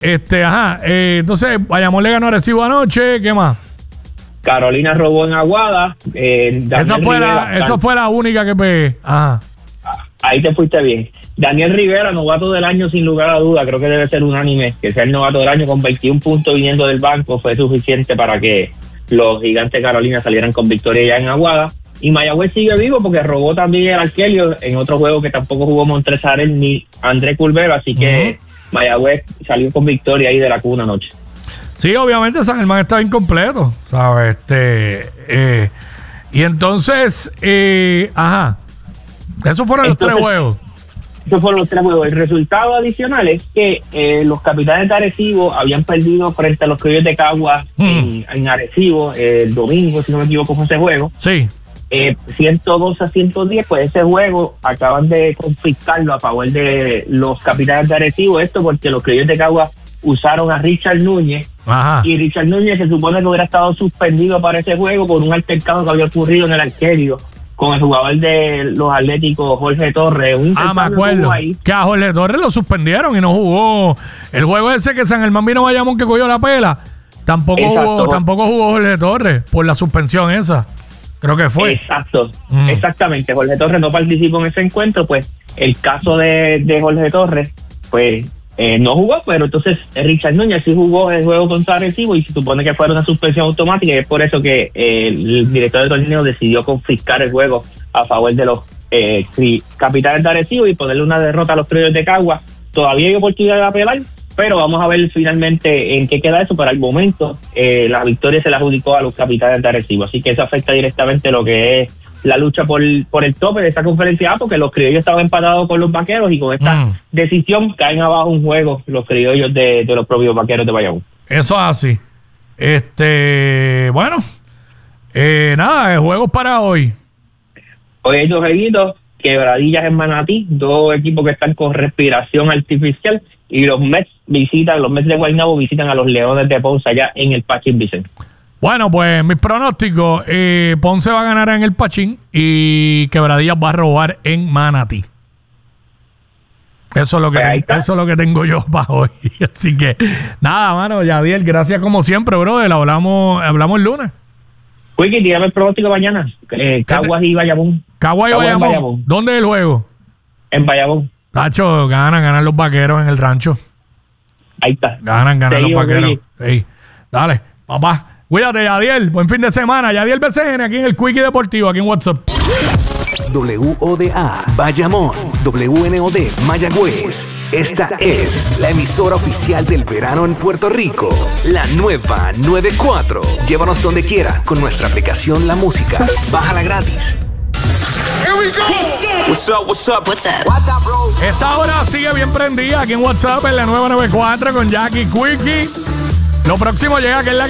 Entonces, Bayamón le ganó a Arecibo anoche. ¿Qué más? Carolina robó en Aguada. Esa fue la única que pegué. Ajá. Ahí te fuiste bien. Daniel Rivera, novato del año sin lugar a duda, creo que debe ser unánime, que sea el novato del año con 21 puntos viniendo del banco, fue suficiente para que los Gigantes de Carolina salieran con victoria ya en Aguada. Y Mayagüez sigue vivo porque robó también el Arkelio en otro juego que tampoco jugó Montrezarel ni André Culvero, así que Mayagüez salió con victoria ahí de la cuna anoche. Sí, obviamente San Germán estaba incompleto, ¿sabes? Y entonces, esos fueron los 3 juegos. Esos fueron los 3 juegos. El resultado adicional es que los Capitanes de Arecibo habían perdido frente a los Criollos de Caguas en Arecibo el domingo, si no me equivoco, fue ese juego. Sí. 102-110, pues ese juego acaban de confiscarlo a favor de los Capitanes de Arecibo. Esto porque los Criollos de Caguas usaron a Richard Núñez. Ajá. Y Richard Núñez se supone que hubiera estado suspendido para ese juego por un altercado que había ocurrido en el Arkelio con el jugador de los Atléticos, Jorge Torres. Me acuerdo que a Jorge Torres lo suspendieron y no jugó. El juego ese que San Germán vino Bayamón que cogió la pela, tampoco jugó Jorge Torres por la suspensión esa. Creo que fue. Exacto, exactamente. Jorge Torres no participó en ese encuentro, pues el caso de Jorge Torres, pues no jugó, pero entonces Richard Núñez sí jugó el juego contra Arecibo y se supone que fue una suspensión automática y es por eso que el director del torneo decidió confiscar el juego a favor de los Capitanes de Arecibo y ponerle una derrota a los Criollos de Caguas. Todavía hay oportunidad de apelar, pero vamos a ver finalmente en qué queda eso. Pero al momento la victoria se la adjudicó a los Capitanes de Arecibo, así que eso afecta directamente lo que es la lucha por el tope de esta conferencia A, porque los Criollos estaban empatados con los Vaqueros y con esta decisión caen abajo un juego los Criollos de los propios Vaqueros de Bayamón. Eso es así. Bueno, nada, juegos para hoy. Hoy hay 2 jueguitos, Quebradillas en Manatí, 2 equipos que están con respiración artificial, y los Mets de Guaynabo visitan a los Leones de Ponce allá en el Pachín Vicente. Bueno, pues mis pronósticos, Ponce va a ganar en el Pachín y Quebradillas va a robar en Manatí. Eso es lo que tengo yo para hoy. Así que, nada, mano, Yadiel, gracias como siempre, brother. Hablamos el lunes. Wiki, dígame el pronóstico mañana. Caguas y Bayamón. Caguas y Bayamón. ¿Dónde es el juego? En Bayamón. Tacho, ganan los Vaqueros en el rancho. Ahí está. Ganan los Vaqueros. Sí. Dale, papá. Cuídate, Yadiel. Buen fin de semana. Yadiel BCN aquí en el Quickie Deportivo, aquí en WhatsApp. WODA Bayamón, WNOD Mayagüez. Esta es la emisora oficial del verano en Puerto Rico. La nueva 94. Llévanos donde quiera con nuestra aplicación La Música. Bájala gratis. Here we go. What's up, what's up? What's up? What's up, bro? Esta hora sigue bien prendida aquí en WhatsApp en la nueva 94 con Jackie Quickie. Lo próximo llega que es la